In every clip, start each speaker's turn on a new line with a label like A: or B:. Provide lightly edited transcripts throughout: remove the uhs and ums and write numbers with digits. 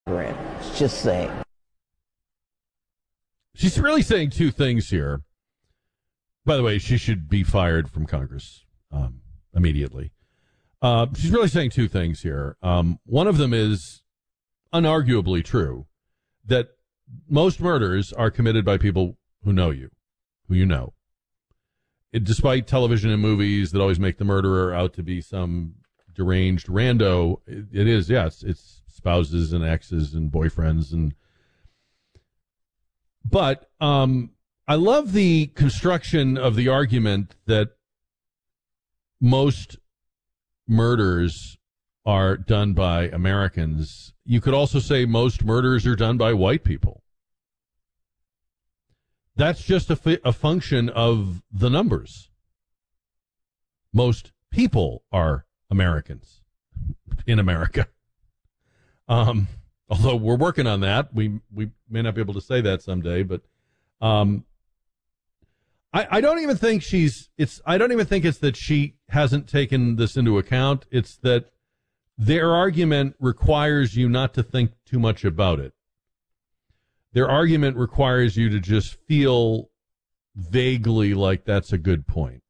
A: Just saying.
B: She's really saying two things here. By the way, she should be fired from Congress immediately. She's really saying two things here. One of them is unarguably true, that most murders are committed by people who know you, who you know. Despite television and movies that always make the murderer out to be some deranged rando, it is, yes, it's spouses and exes and boyfriends. But I love the construction of the argument that most murders are done by Americans. You could also say most murders are done by white people. That's just a function of the numbers. Most people are Americans in America. Although we're working on that. We may not be able to say that someday, but I don't even think I don't even think it's that she hasn't taken this into account. It's that their argument requires you not to think too much about it. Their argument requires you to just feel vaguely like that's a good point.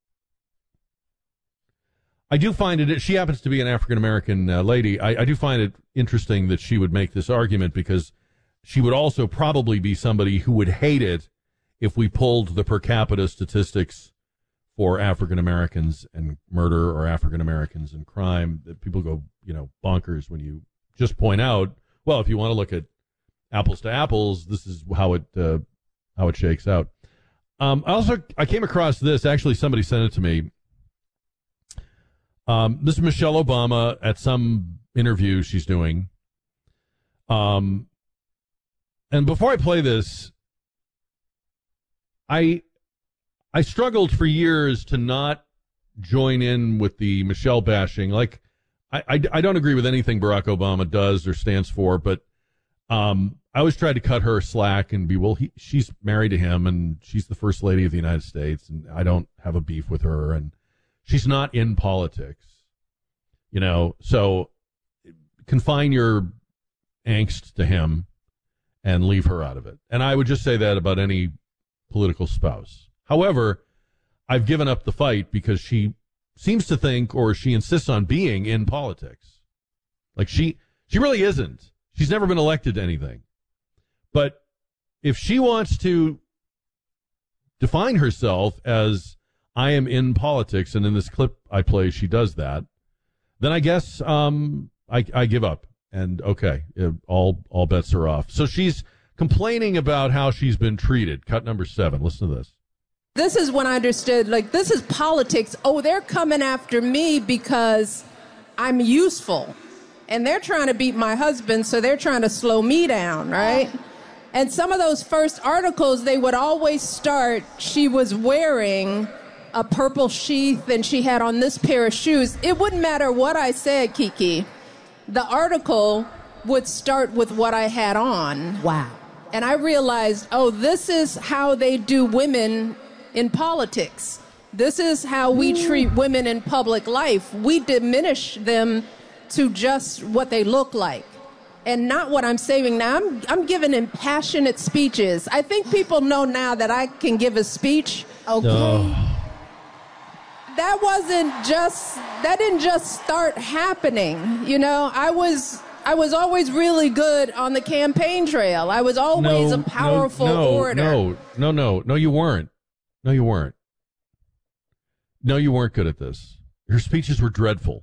B: I do find it, she happens to be an African-American lady. I do find it interesting that she would make this argument, because she would also probably be somebody who would hate it if we pulled the per capita statistics for African-Americans and murder or African-Americans and crime. That people go, bonkers when you just point out, well, if you want to look at apples to apples, this is how it shakes out. I came across this. Actually, somebody sent it to me. This is Michelle Obama at some interview she's doing. And before I play this, I struggled for years to not join in with the Michelle bashing. Like, I don't agree with anything Barack Obama does or stands for, but I always tried to cut her slack and be, she's married to him and she's the first lady of the United States, and I don't have a beef with her, and she's not in politics, so confine your angst to him and leave her out of it. And I would just say that about any political spouse. However, I've given up the fight because she seems to think, or she insists on being in politics. Like she really isn't. She's never been elected to anything. But if she wants to define herself as I am in politics, and in this clip I play she does that, then I guess I give up. And okay, all bets are off. So she's complaining about how she's been treated. Cut number 7. Listen to this.
C: This is when I understood, this is politics. Oh, they're coming after me because I'm useful. And they're trying to beat my husband, so they're trying to slow me down, right? And some of those first articles, they would always start, she was wearing a purple sheath and she had on this pair of shoes. It wouldn't matter what I said, Kiki. The article would start with what I had on.
A: Wow.
C: And I realized, this is how they do women in politics. This is how we treat women in public life. We diminish them to just what they look like and not what I'm saying now. I'm giving impassionate speeches. I think people know now that I can give a speech.
A: Okay.
B: Oh.
C: That didn't just start happening. I was always really good on the campaign trail. I was always a powerful orator.
B: No, you weren't. No, you weren't. No, you weren't good at this. Her speeches were dreadful.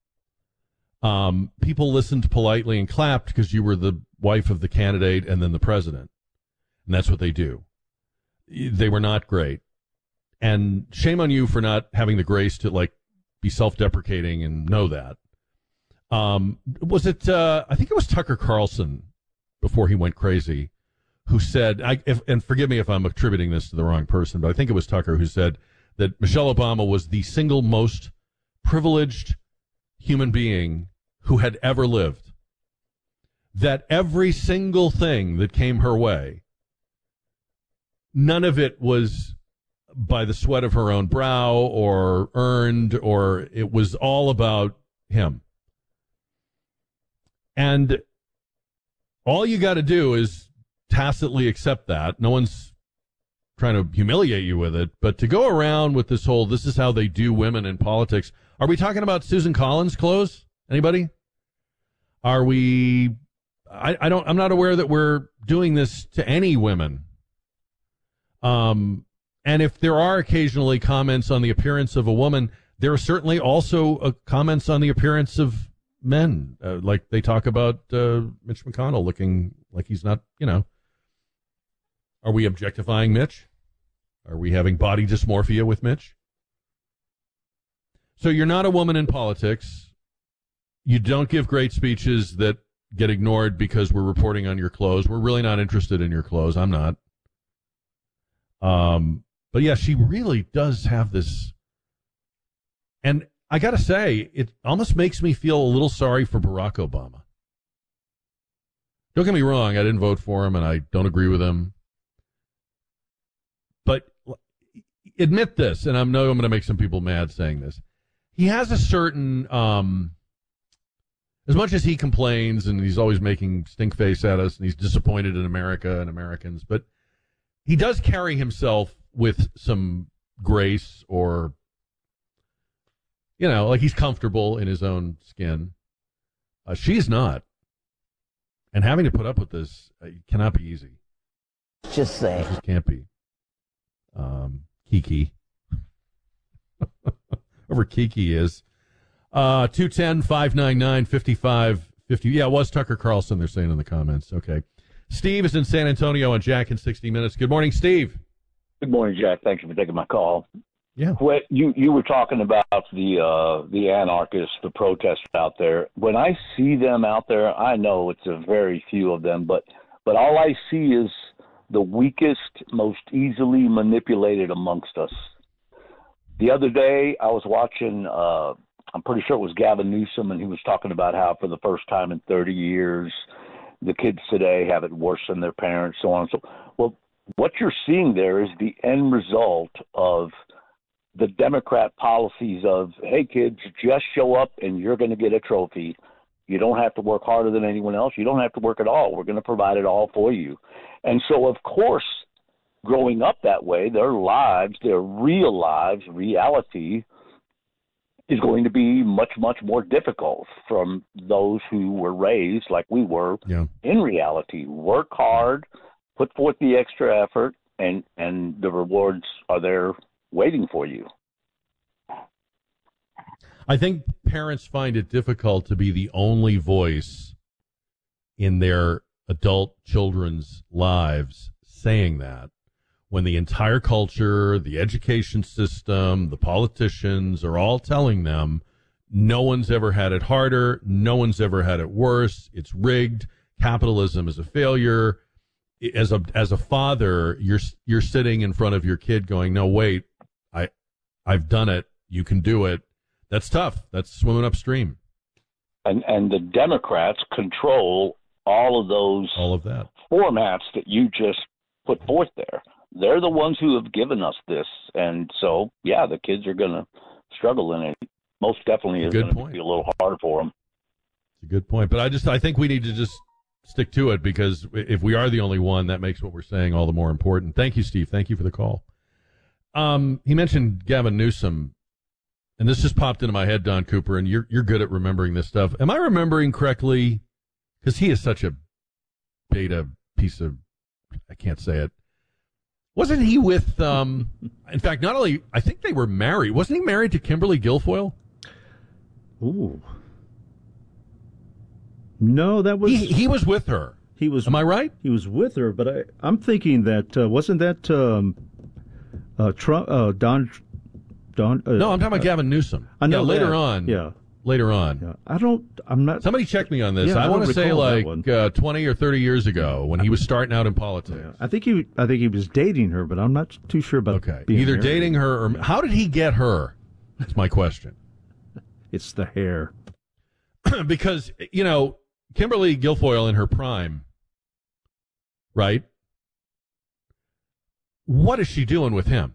B: People listened politely and clapped because you were the wife of the candidate and then the president. And that's what they do. They were not great. And shame on you for not having the grace to be self-deprecating and know that. Was it, I think it was Tucker Carlson before he went crazy, who said, and forgive me if I'm attributing this to the wrong person, but I think it was Tucker who said that Michelle Obama was the single most privileged human being who had ever lived. That every single thing that came her way, none of it was by the sweat of her own brow or earned, or it was all about him. And all you got to do is tacitly accept that. No one's trying to humiliate you with it, but to go around with this whole, this is how they do women in politics. Are we talking about Susan Collins' clothes? Anybody? Are we, I'm not aware that we're doing this to any women. And if there are occasionally comments on the appearance of a woman, there are certainly also comments on the appearance of men. Like they talk about Mitch McConnell looking like he's not, Are we objectifying Mitch? Are we having body dysmorphia with Mitch? So you're not a woman in politics. You don't give great speeches that get ignored because we're reporting on your clothes. We're really not interested in your clothes. I'm not. But yeah, she really does have this. And I got to say, it almost makes me feel a little sorry for Barack Obama. Don't get me wrong. I didn't vote for him and I don't agree with him. But admit this, and I know I'm going to make some people mad saying this. He has a certain, as much as he complains and he's always making stink face at us and he's disappointed in America and Americans, but he does carry himself with some grace or, like he's comfortable in his own skin. She's not. And having to put up with this cannot be easy.
A: Just say.
B: It just can't be. Kiki. Whoever Kiki is. 210-599-5550. Yeah, it was Tucker Carlson, they're saying in the comments. Okay. Steve is in San Antonio on Jack in 60 Minutes. Good morning, Steve.
D: Good morning, Jack. Thank you for taking my call.
B: Yeah.
D: You were talking about the anarchists, the protesters out there. When I see them out there, I know it's a very few of them, but all I see is the weakest, most easily manipulated amongst us. The other day, I was watching, I'm pretty sure it was Gavin Newsom, and he was talking about how for the first time in 30 years, the kids today have it worse than their parents, so on and so. Well, what you're seeing there is the end result of the Democrat policies of, hey, kids, just show up and you're going to get a trophy. You don't have to work harder than anyone else. You don't have to work at all. We're going to provide it all for you. And so, of course, growing up that way, their lives, their real lives, reality is going to be much, much more difficult from those who were raised like we were in reality. Work hard, put forth the extra effort, and the rewards are there waiting for you.
B: I think parents find it difficult to be the only voice in their adult children's lives saying that when the entire culture, the education system, the politicians are all telling them no one's ever had it harder, no one's ever had it worse, it's rigged, capitalism is a failure. As a father, you're sitting in front of your kid going, no, wait, I've done it. You can do it. That's tough. That's swimming upstream.
D: And the Democrats control all of that formats that you just put forth there. They're the ones who have given us this. And so, yeah, the kids are going to struggle in it. Most definitely is going to be a little hard for them.
B: It's a good point. But I think we need to just stick to it, because if we are the only one, that makes what we're saying all the more important. Thank you, Steve. Thank you for the call. He mentioned Gavin Newsom, and this just popped into my head, Don Cooper, and you're good at remembering this stuff. Am I remembering correctly? Because he is such a beta piece of, I can't say it. Wasn't he with, in fact, not only, I think they were married. Wasn't he married to Kimberly Guilfoyle?
E: Ooh. No, that was...
B: He was with her.
E: He was.
B: Am I right?
E: He was with her, but I'm thinking that, wasn't that Trump, Don...
B: No, I'm talking about Gavin Newsom.
E: I know
B: later
E: that.
B: on.
E: Yeah.
B: Later on.
E: Yeah. I'm not...
B: Somebody check me on this.
E: Yeah,
B: I want to say like 20 or 30 years ago when he was starting out in politics.
E: Yeah. I think he was dating her, but I'm not too sure about being
B: either
E: married.
B: dating her or... How did he get her? That's my question.
E: It's the hair.
B: Because, Kimberly Guilfoyle in her prime, right? What is she doing with him?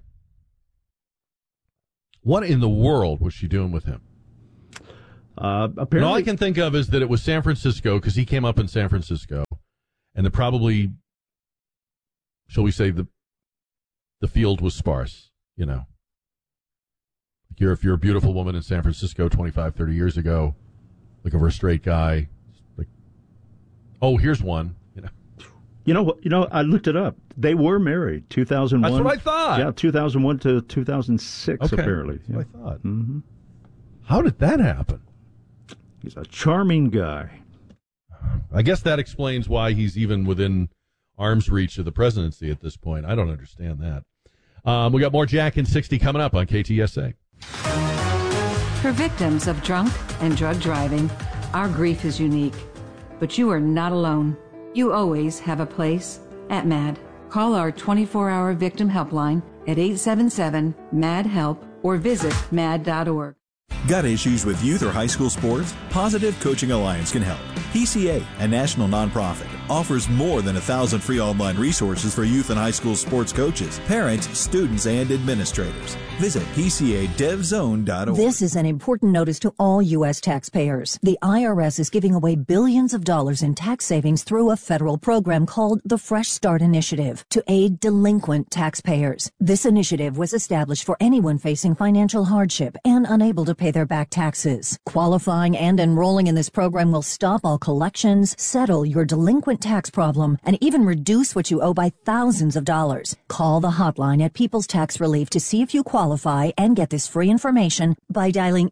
B: What in the world was she doing with him?
E: Apparently,
B: and all I can think of is that it was San Francisco, because he came up in San Francisco. and probably, shall we say, the field was sparse, you know. If you're a beautiful woman in San Francisco 25, 30 years ago, looking for a straight guy, like, oh, here's one, you know.
E: You know, I looked it up. They were married, 2001.
B: That's what I thought.
E: Yeah, 2001 to 2006, apparently.
B: That's what I thought.
E: Mm-hmm.
B: How did that happen?
E: He's a charming guy.
B: I guess that explains why he's even within arm's reach of the presidency at this point. I don't understand that. We got more Jack in 60 coming up on KTSA.
A: For victims of drunk and drug driving, our grief is unique. But you are not alone. You always have a place at MAD. Call our 24-hour victim helpline at 877-MAD-HELP or visit mad.org.
F: Got issues with youth or high school sports? Positive Coaching Alliance can help. PCA, a national nonprofit, offers more than 1,000 free online resources for youth and high school sports coaches, parents, students, and administrators. Visit PCADevZone.org.
G: This is an important notice to all U.S. taxpayers. The IRS is giving away billions of dollars in tax savings through a federal program called the Fresh Start Initiative to aid delinquent taxpayers. This initiative was established for anyone facing financial hardship and unable to pay their back taxes. Qualifying and enrolling in this program will stop all collections, settle your delinquent tax problem, and even reduce what you owe by thousands of dollars. Call the hotline at People's Tax Relief to see if you qualify and get this free information by dialing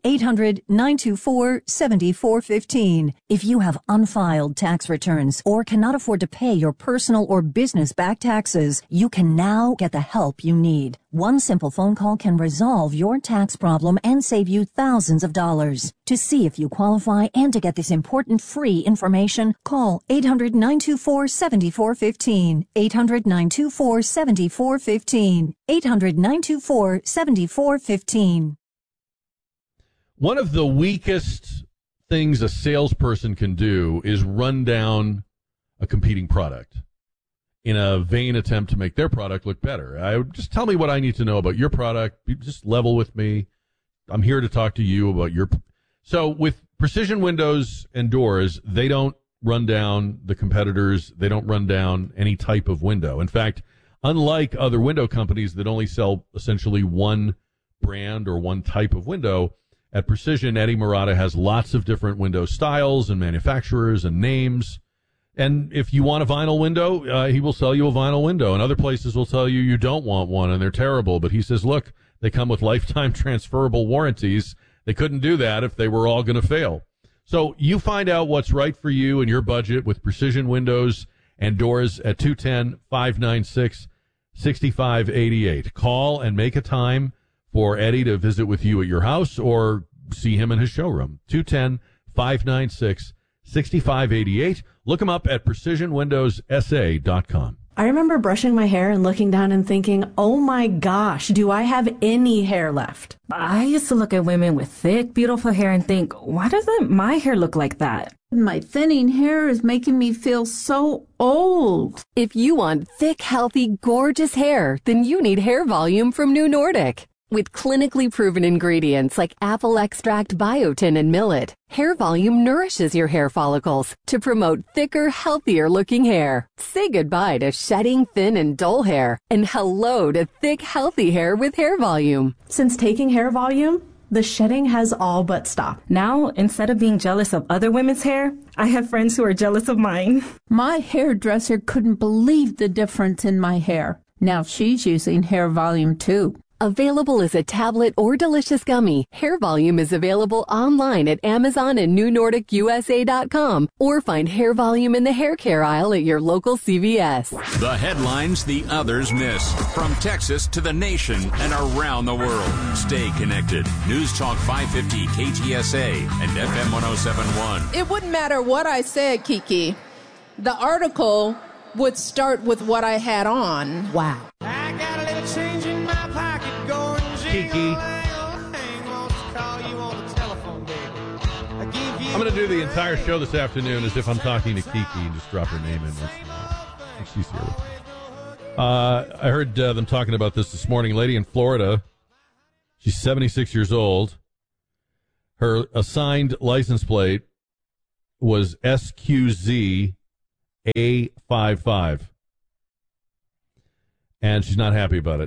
G: 800-924-7415. If you have unfiled tax returns or cannot afford to pay your personal or business back taxes, you can now get the help you need. One simple phone call can resolve your tax problem and save you thousands of dollars. To see if you qualify and to get this important free information, call 800-924-7415. 800-924-7415. 800-924-7415.
B: One of the weakest things a salesperson can do is run down a competing product in a vain attempt to make their product look better. Just tell me what I need to know about your product. Just level with me. I'm here to talk to you about your... So with Precision Windows and Doors, they don't run down the competitors. They don't run down any type of window. In fact, unlike other window companies that only sell essentially one brand or one type of window, at Precision, Eddie Murata has lots of different window styles and manufacturers and names. And if you want a vinyl window, he will sell you a vinyl window. And other places will tell you you don't want one and they're terrible. But he says, look, they come with lifetime transferable warranties. They couldn't do that if they were all going to fail. So you find out what's right for you and your budget with Precision Windows and Doors at 210-596-6588. Call and make a time for Eddie to visit with you at your house or see him in his showroom. 210-596-6588. Look him up at precisionwindowssa.com.
H: I remember brushing my hair and looking down and thinking, oh my gosh, do I have any hair left?
I: I used to look at women with thick, beautiful hair and think, why doesn't my hair look like that?
J: My thinning hair is making me feel so old.
K: If you want thick, healthy, gorgeous hair, then you need Hair Volume from New Nordic. With clinically proven ingredients like apple extract, biotin, and millet, Hair Volume nourishes your hair follicles to promote thicker, healthier-looking hair. Say goodbye to shedding, thin, and dull hair, and hello to thick, healthy hair with Hair Volume.
H: Since taking Hair Volume, the shedding has all but stopped.
I: Now, instead of being jealous of other women's hair, I have friends who are jealous of mine.
J: My hairdresser couldn't believe the difference in my hair. Now she's using Hair Volume too.
K: Available as a tablet or delicious gummy, Hair Volume is available online at Amazon and NewNordicUSA.com, or find Hair Volume in the hair care aisle at your local CVS.
L: The headlines the others miss. From Texas to the nation and around the world. Stay connected. News Talk 550 KTSA and FM 1071.
C: It wouldn't matter what I said, Kiki. The article would start with what I had on.
H: Wow.
M: I got a little change in my pocket going
B: Kiki. I'm going to do the entire show this afternoon as if I'm talking to Kiki and just drop her name in once in a while. She's here with me. I heard them talking about this morning. A lady in Florida, she's 76 years old. Her assigned license plate was SQZ A55. And she's not happy about it.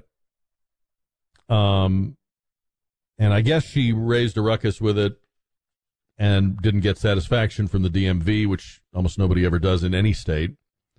B: And I guess she raised a ruckus with it and didn't get satisfaction from the DMV, which almost nobody ever does in any state.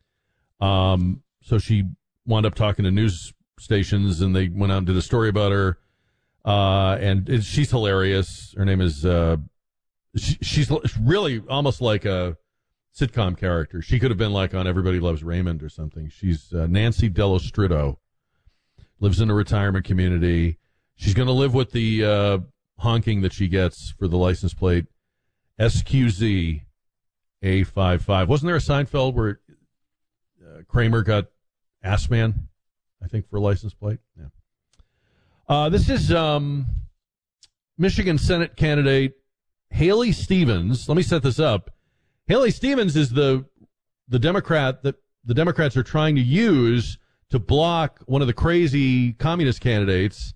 B: So she wound up talking to news stations, and they went out and did a story about her. And she's hilarious. Her name is, she's really almost like a sitcom character. She could have been like on Everybody Loves Raymond or something. She's Nancy Delostritto. Lives in a retirement community. She's going to live with the honking that she gets for the license plate SQZ A55. Wasn't there a Seinfeld where Kramer got Ass Man, I think, for a license plate? Yeah. This is Michigan Senate candidate Haley Stevens. Let me set this up. Haley Stevens is the Democrat that the Democrats are trying to use to block one of the crazy communist candidates.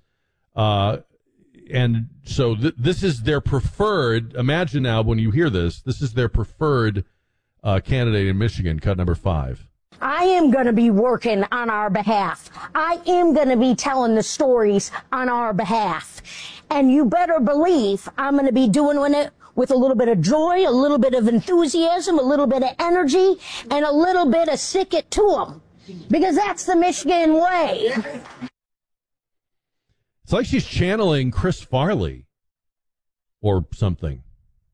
B: And so this is their preferred. Imagine now when you hear this is their preferred candidate in Michigan, cut number 5.
N: I am going to be working on our behalf. I am going to be telling the stories on our behalf. And you better believe I'm going to be doing it with a little bit of joy, a little bit of enthusiasm, a little bit of energy, and a little bit of sick it to them. Because that's the Michigan way.
B: It's like she's channeling Chris Farley or something.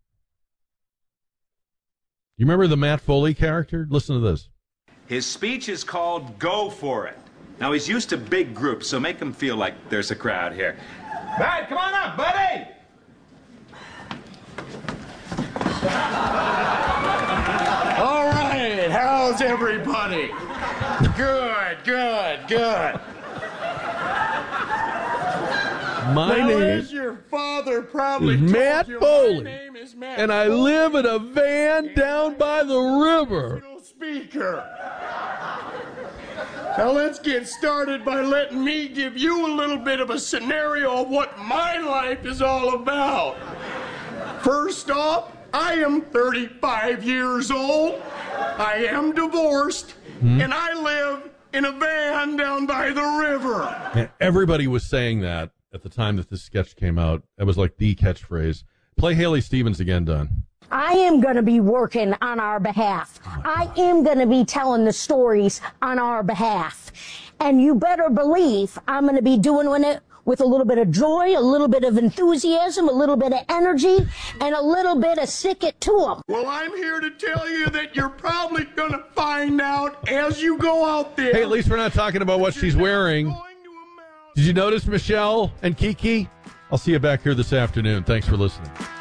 B: You remember the Matt Foley character? Listen to this.
O: His speech is called Go For It. Now, he's used to big groups, so make him feel like there's a crowd here. Matt, come on up, buddy!
M: All right, how's everybody? Good, good, good.
B: My name
M: as your father probably
B: is
M: told
B: Matt
M: you,
B: Foley,
M: my name is Matt
B: and I live in a van down by the river.
M: Speaker. Now let's get started by letting me give you a little bit of a scenario of what my life is all about. First off, I am 35 years old. I am divorced, and I live in a van down by the river.
B: And everybody was saying that at the time that this sketch came out. That was like the catchphrase. Play Haley Stevens again, Don.
N: I am going to be working on our behalf. I am going to be telling the stories on our behalf. And you better believe I'm going to be doing it with a little bit of joy, a little bit of enthusiasm, a little bit of energy, and a little bit of sick it to them.
M: Well, I'm here to tell you that you're probably going to find out as you go out there.
B: Hey, at least we're not talking about what she's wearing. Did you notice Michelle and Kiki? I'll see you back here this afternoon. Thanks for listening.